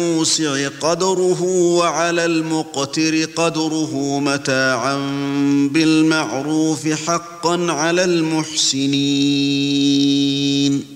الموسع قدره وعلى المقتر قدره متاعا بالمعروف حقا على المحسنين